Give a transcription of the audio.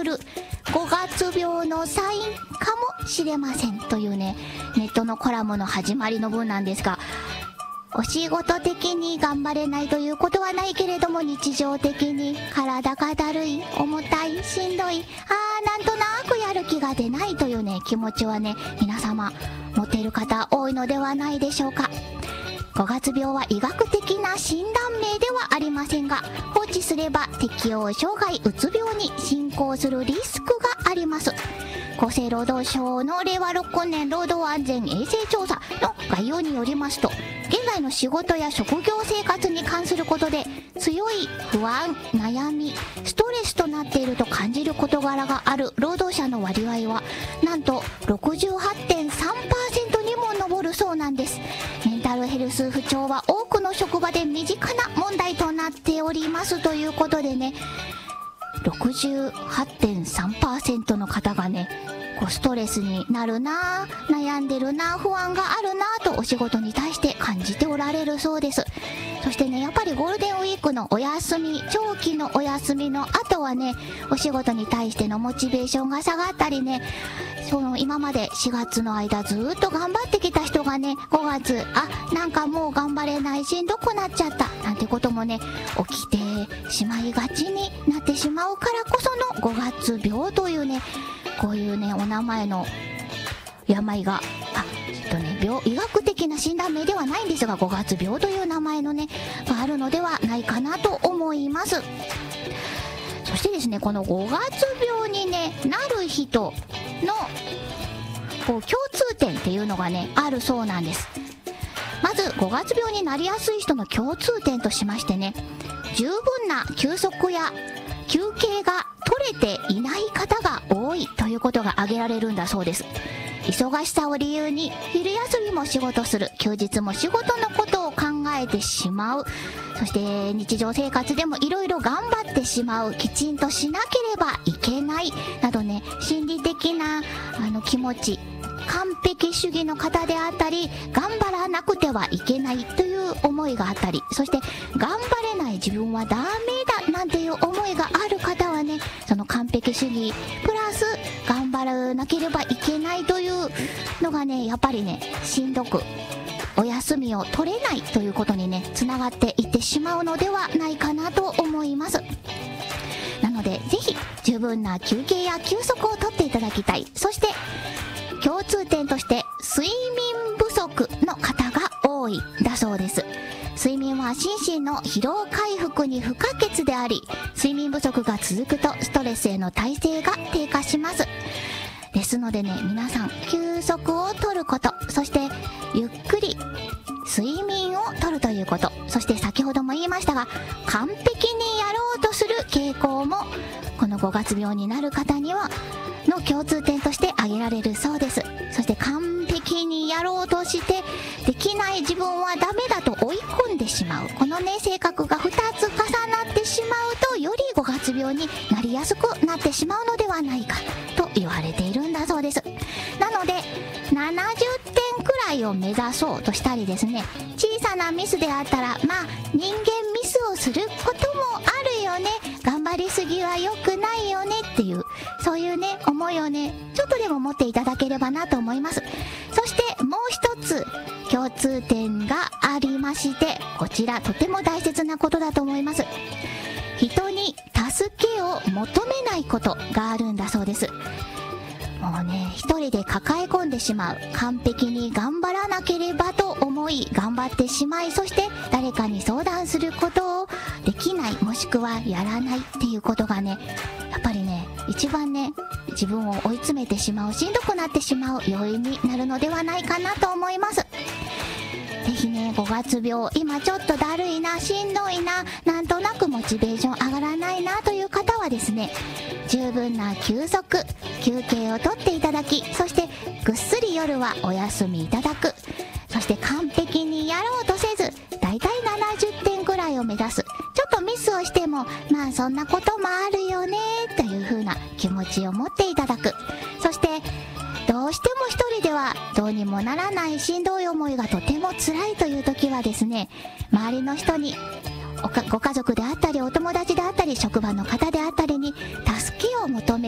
る5月病のサインかもしれませんというね、ネットのコラムの始まりの文なんですが、お仕事的に頑張れないということはないけれども、日常的に体がだるい、重たい、しんどい、なんとなくやる気が出ないというね、気持ちはね、皆様持っている方多いのではないでしょうか。5月病は医学的な診断名ではありませんが、放置すれば適応障害うつ病に進行するリスクがあります。厚生労働省の令和6年労働安全衛生調査の概要によりますと、現在の仕事や職業生活に関することで強い不安、悩み、ストレスとなっていると感じる事柄がある労働者の割合はなんと 68.3% にも上るそうなんです。メンタルヘルス不調は多くの職場で身近な問題となっておりますということでね、68.3% の方がね、ストレスになるな、悩んでるな、不安があるなとお仕事に対して感じておられるそうです。そしてね、やっぱりゴールデンウィークのお休み、長期のお休みの後はね、お仕事に対してのモチベーションが下がったりね、今まで4月の間ずっと頑張ってきた人がね、5月なんかもう頑張れない、しんどくなっちゃったなんてこともね、起きてしまいがちになってしまうからこその5月病というね、こういうね、お名前の病が医学的な診断名ではないんですが、5月病という名前のねがあるのではないかなと思います。そしてですね、この5月病に、ね、なる人の共通点っていうのがねあるそうなんです。まず5月病になりやすい人の共通点としましてね、十分な休息や休憩が取れていない方が多いということが挙げられるんだそうです。忙しさを理由に昼休みも仕事する、休日も仕事のことを考えてしまう、そして日常生活でもいろいろ頑張ってしまう、きちんとしなければいけないなどね、心理的な気持ち、完璧主義の方であったり、頑張らなくてはいけないという思いがあったり、そして頑張れない自分はダメだなんていう思いがある方はね、その完璧主義プラス頑張らなければいけないというのがね、やっぱりね、しんどくお休みを取れないということにね、つながっていってしまうのではないかなと思います。なのでぜひ十分な休憩や休息をとっていただきたい。そして共通点として睡眠不足の方が多いだそうです。睡眠は心身の疲労回復に不可欠であり、睡眠不足が続くとストレスへの耐性が低下します。ですのでね、皆さん休息を取ること、そしてゆっくり睡眠を取るということ、そして先ほども言いましたが、完璧にやろうとする傾向もこの5月病になる方にはの共通点として挙げられるそうです。そして完璧にやろうとしてできない自分はダメだと追い込んでしまう、このね性格が2つ重なってしまうと、より5月病になりやすくなってしまうのではないかと言われているんだそうです。なので70点くらいを目指そうとしたりですね、小さなミスであったら、人間ミスをすることもあるよね、頑張りすぎは良くないよねっていう、そういうね思いをねちょっとでも持っていただければなと思います。そしてもう一つ共通点がありまして、こちらとても大切なことだと思います。人に助けを求めないことがあるんだそうです。もうね、一人で抱え込んでしまう、完璧に頑張らなければと思い頑張ってしまい、そして誰かに相談することをできない、もしくはやらないっていうことがね、やっぱりね一番ね自分を追い詰めてしまう、しんどくなってしまう要因になるのではないかなと思います。ぜひね、5月病今ちょっとだるいな、しんどいな、なんとなくモチベーション上がらないなという方はですね、十分な休息、休憩をとっていただき、そしてぐっすり夜はお休みいただく、そして完璧にやろうとせず、だいたい70点くらいを目指す、ちょっとミスをしてもそんなこともあるよねという風な気持ちを持っていただく。そしてどうしても一人ではどうにもならないしんどい思いがとても辛いという時はですね、周りの人に、ご家族であったりお友達であったり職場の方であったりに助けを求め